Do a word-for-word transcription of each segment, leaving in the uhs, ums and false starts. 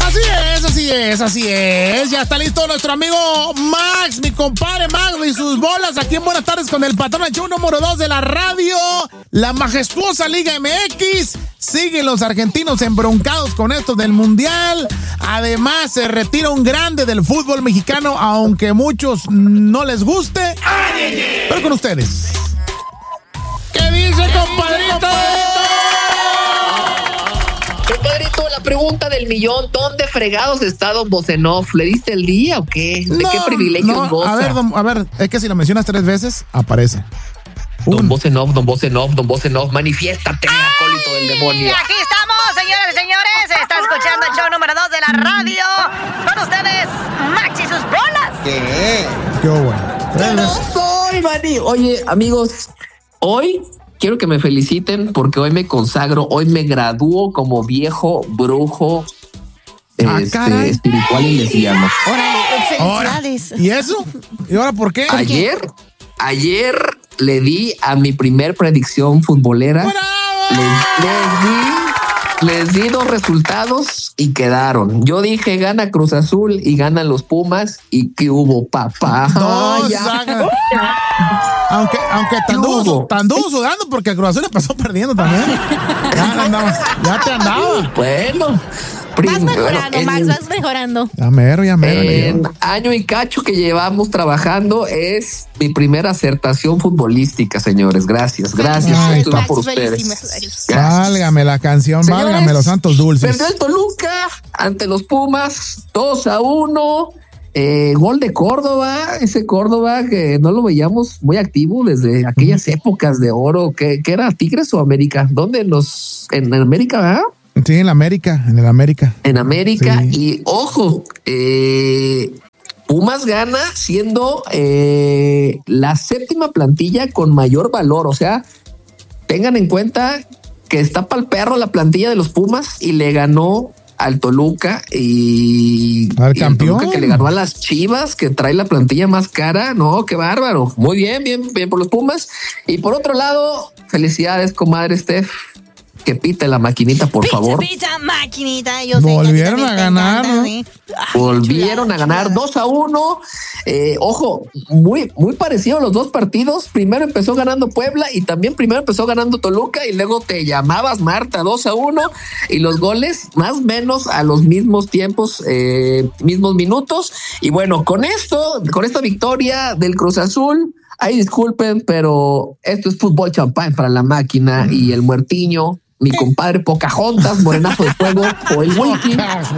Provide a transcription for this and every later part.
Así es, así es, así es. Ya está listo nuestro amigo Max, mi compadre Max y sus bolas aquí en Buenas Tardes con el patrón del show número dos de la radio. La majestuosa Liga M X. Siguen los argentinos embroncados con esto del Mundial. Además, se retira un grande del fútbol mexicano, aunque a muchos no les guste. Pero con ustedes. ¿Qué dice, compadrito? Compadrito, la pregunta del millón, ¿dónde fregados está don Bocenov? ¿Le diste el día o qué? ¿De no, qué privilegios no, goza? A ver, don, a ver, es que si lo mencionas tres veces, aparece. Don Bocenov, don Bocenov, don Bocenov, manifiéstate, acólito del demonio. Aquí estamos, señoras y señores. Está escuchando el show número dos de la radio. Con ustedes, Max y sus bolas. ¿Qué? Qué bueno. No soy, Manny. Oye, amigos, hoy quiero que me feliciten porque hoy me consagro, hoy me gradúo como viejo brujo ah, este, espiritual y lesbiano. Órale, felicidades. ¿Y eso? ¿Y ahora por qué? Ayer, ayer le di a mi primer predicción futbolera. Les, les di, les di dos resultados y quedaron. Yo dije gana Cruz Azul y ganan los Pumas y que hubo papá. No, ya. Aunque, aunque te anduvo, te anduvo sudando porque el Cruz Azul le pasó perdiendo también. Ya andabas, ya te andaba. Bueno. Vas mejorando, en, Max, vas mejorando. Ya mero, ya mero. En año y cacho que llevamos trabajando es mi primera acertación futbolística, señores. Gracias, gracias. Ay, esto va por ustedes. Válgame la canción, señores, válgame los santos dulces. Perdió el Toluca ante los Pumas, dos a uno. Eh, gol de Córdoba, ese Córdoba que no lo veíamos muy activo desde aquellas uh-huh. épocas de oro. ¿Qué, qué era? ¿Tigres o América? ¿Dónde? En los, en América, ¿verdad? Sí, en la América, en el América. En América. Sí. Y ojo, eh, Pumas gana siendo eh, la séptima plantilla con mayor valor. O sea, tengan en cuenta que está para el perro la plantilla de los Pumas y le ganó al Toluca y al y campeón Toluca que le ganó a las Chivas, que trae la plantilla más cara. No, qué bárbaro. Muy bien, bien, bien por los Pumas. Y por otro lado, felicidades, comadre Steph. Que pite la maquinita, por pizza, favor. Pizza, maquinita. Yo Volvieron sé a ganar. encanta, ¿sí? Ay, Volvieron chulada, a ganar dos a uno. Eh, ojo, muy, muy parecido los dos partidos. Primero empezó ganando Puebla y también primero empezó ganando Toluca y luego te llamabas Marta dos a uno y los goles más o menos a los mismos tiempos, eh, mismos minutos. Y bueno, con esto, con esta victoria del Cruz Azul, ay, disculpen, pero esto es fútbol champán para la máquina mm. y el muertiño. Mi compadre Pocahontas, Morenazo de Fuego o el Wiki,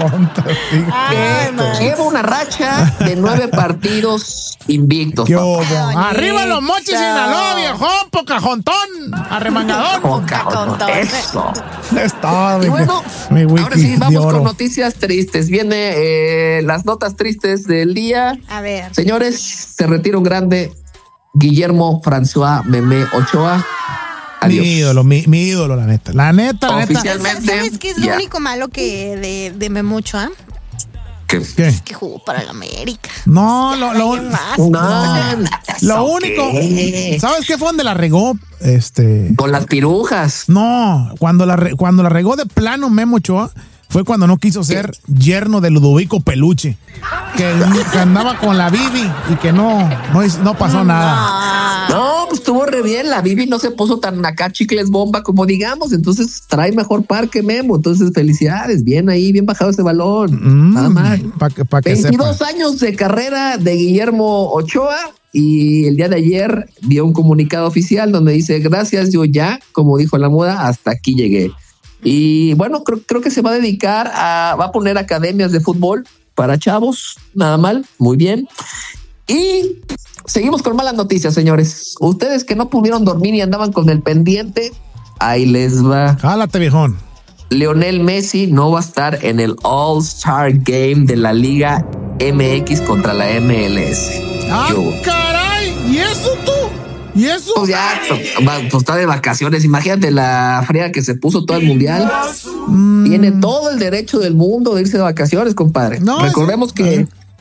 que lleva una racha de nueve partidos invictos. Arriba los Mochis Sinaloa, viejón, Pocahontón, arremangador. Pocahontón, eso. Está, y bueno, mi wiki, ahora sí, vamos con noticias tristes. Viene eh, las notas tristes del día. A ver. Señores, se retira un grande, Guillermo François Meme Ochoa. Adiós. Mi ídolo, mi, mi ídolo, la neta. La neta, la neta. Oficialmente. ¿Sabes qué es lo yeah. único malo que de, de Memocho, ah? ¿Qué? ¿Qué? Es que jugó para la América. No, lo, lo, más, no, no, lo único. ¿Qué? ¿Sabes qué fue donde la regó? Este. Con las pirujas. No, cuando la, cuando la regó de plano Memo Ochoa fue cuando no quiso ser yerno de Ludovico Peluche, que, que andaba con la Bibi y que no, no, no pasó no, nada. No, pues estuvo re bien. La Bibi no se puso tan acá chicles bomba como digamos, entonces trae mejor par que Memo. Entonces, felicidades, bien ahí, bien bajado ese balón. Mm, nada más. Pa que, pa que veintidós sepa. Años de carrera de Guillermo Ochoa. Y el día de ayer dio un comunicado oficial donde dice: gracias, yo ya, como dijo la moda, hasta aquí llegué. Y bueno, creo, creo que se va a dedicar a, va a poner academias de fútbol para chavos, nada mal, muy bien. Y seguimos con malas noticias, señores. Ustedes que no pudieron dormir y andaban con el pendiente, ahí les va. Jálate, viejón. Lionel Messi no va a estar en el All-Star Game de la Liga M X contra la M L S. ¡Ah, Yo. caray! ¿Y eso tú? ¿Y eso? Pues ya, pues está de vacaciones. Imagínate la fría que se puso todo el mundial. Mm. Tiene todo el derecho del mundo de irse de vacaciones, compadre. No, Recordemos sí. que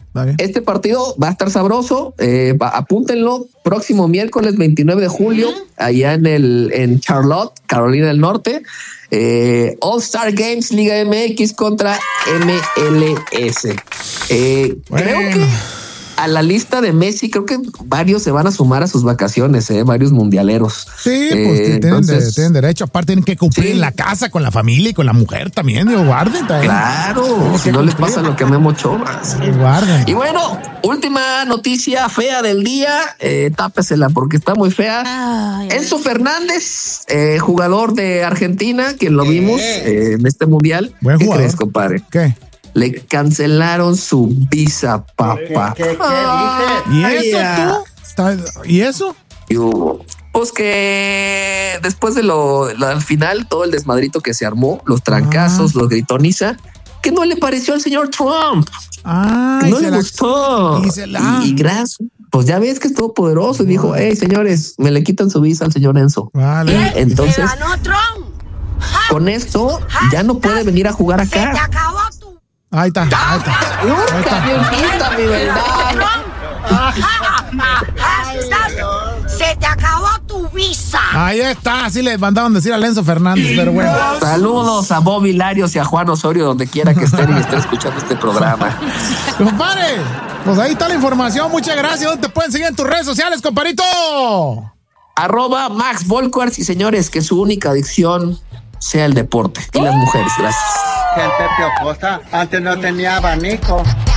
Este partido va a estar sabroso. Eh, va, apúntenlo. Próximo miércoles veintinueve de julio, uh-huh. allá en el en Charlotte, Carolina del Norte. Eh, All Star Games Liga M X contra M L S. Eh, bueno. Creo que a la lista de Messi, creo que varios se van a sumar a sus vacaciones, eh, varios mundialeros. Sí, pues eh, tienen, entonces, de, tienen derecho. Aparte, tienen que cumplir sí. en la casa con la familia y con la mujer también. Digo, guarden también. Claro, si no les pasa lo que a Memo Ochoa. Sí. Guarden. Y bueno, última noticia fea del día. Eh, tápesela porque está muy fea. Ay, Enzo Fernández, eh, jugador de Argentina, que lo vimos eh, en este mundial. Buen ¿Qué jugador. crees, compadre? ¿Qué? Le cancelaron su visa, papá. ¿Qué, qué, qué ¿Y eso tú? ¿Y eso? Y hubo, pues que después de lo, lo al final, todo el desmadrito que se armó, los trancazos, ah. los gritoniza, que no le pareció al señor Trump. Ah, que no le gustó. Y, la... y, y gracias. Pues ya ves que es todo poderoso y dijo, hey, señores, me le quitan su visa al señor Enzo. Vale. Y entonces, con esto, ya no puede venir a jugar acá. Se acabó tu... Ahí está, ahí está. Nunca me invita, mi verdad. Se te acabó tu visa. Ahí está, así le mandaban decir a Enzo Fernández, pero bueno. Saludos a Bob Hilarios y a Juan Osorio, donde quiera que estén y estén escuchando este programa. Compadre, pues ahí está la información, muchas gracias. ¿Dónde te pueden seguir en tus redes sociales, comparito? Arroba Max Volquarts y señores, que su única adicción sea el deporte y las mujeres. Gracias. Gente piojosa, antes no tenía abanico.